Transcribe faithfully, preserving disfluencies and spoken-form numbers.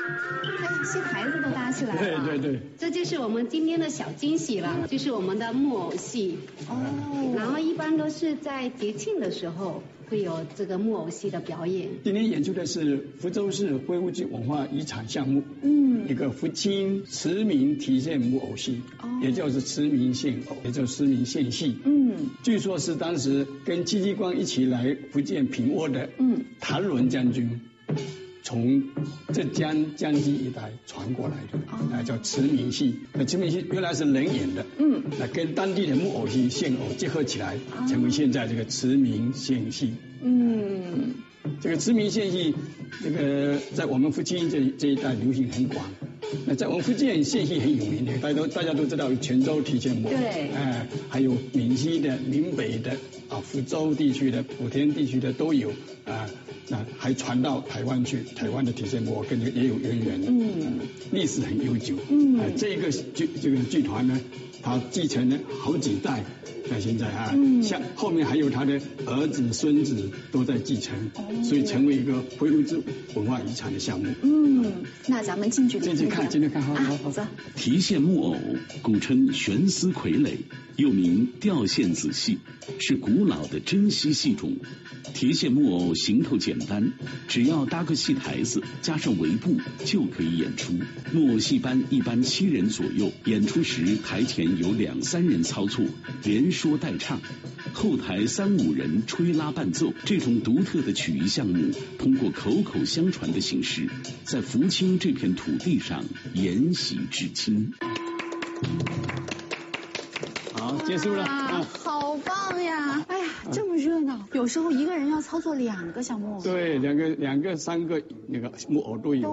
哎，戏台子都搭起来了。 对对对， 这就是我们今天的小惊喜了，就是我们的木偶戏。 哦。 然后一般都是在节庆的时候会有这个木偶戏的表演。 今天演出的是福州市非物质文化遗产项目， 嗯， 一个福清驰名提线木偶戏，哦，也就是驰名线偶，也就是驰名线戏。 嗯， 据说是当时跟戚继光一起来福建平倭的，嗯，谭纶将军从浙江江西一带传过来的，啊，叫驰名戏。那驰名戏原来是人演的，嗯，那跟当地的木偶戏、线偶结合起来，成为现在这个驰名线戏。嗯，这个驰名线戏，这个在我们福清这这一带流行很广。那在我们福建线戏很有名的，大家都大家都知道泉州提线木偶， 对， 哎、呃，还有闽西的、闽北的啊，福州地区的、莆田地区的都有啊。那还传到台湾去，台湾的提线木偶跟这个也有渊源，嗯，历史很悠久，嗯，啊、呃，这个剧这个剧团呢，它继承了好几代，到现在啊，嗯，像后面还有他的儿子、孙子都在继承，哦，所以成为一个非物质文化遗产的项目。 嗯，那咱们近距离进去看，进去看，好好好， 走。 提线木偶古称悬丝傀儡，又名吊线子戏，是古老的珍稀戏种。提线木偶行头简单，只要搭个戏台子，加上围布就可以演出。木偶戏班一般七人左右，演出时台前有两三人操作，连说带唱，后台三五人吹拉伴奏。这种独特的曲艺项目，通过口口相传的形式，在福清这片土地上沿袭至今。 好，结束了啊！ 好棒呀！哎呀，这么热闹，有时候一个人要操作两个小木偶。 对，两个、两个、三个那个木偶都有。